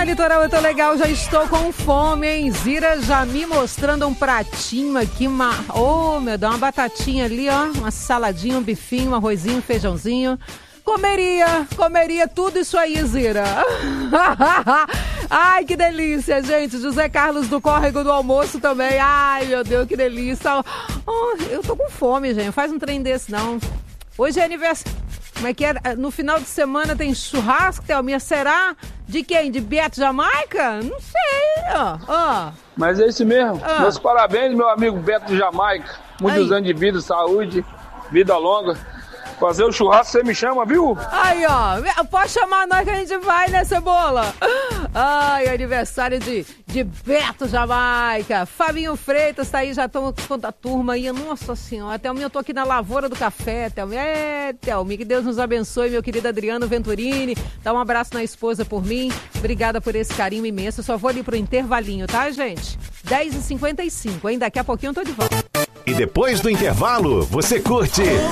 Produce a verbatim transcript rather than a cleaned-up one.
na Litoral, eu tô legal, já estou com fome, hein? Zira já me mostrando um pratinho aqui, uma... Oh, meu Deus, uma batatinha ali, ó, uma saladinha, um bifinho, um arrozinho, um feijãozinho. Comeria, comeria tudo isso aí, Zira. Ai, que delícia, gente. José Carlos do Córrego do Almoço também. Ai, meu Deus, que delícia. Oh, eu tô com fome, gente. Faz um trem desse, não. Hoje é aniversário. Como é que é? No final de semana tem churrasco, Thelminha. Será? De quem? De Beto Jamaica? Não sei, ó. ó. Mas é isso mesmo. Ah. Meus parabéns, meu amigo Beto Jamaica. Muitos Aí. anos de vida, saúde, vida longa. Fazer o churrasco, você me chama, viu? Aí, ó, pode chamar nós que a gente vai, né, Cebola? Ai, aniversário de, de Beto Jamaica. Fabinho Freitas tá aí, já estão com a turma aí. Nossa Senhora, Thelminha, eu tô aqui na Lavoura do Café, Thelminha. É, Thelminha, que Deus nos abençoe, meu querido Adriano Venturini. Dá um abraço na esposa por mim. Obrigada por esse carinho imenso. Eu só vou ali pro intervalinho, tá, gente? dez e cinquenta e cinco, hein? Daqui a pouquinho eu tô de volta. E depois do intervalo, você curte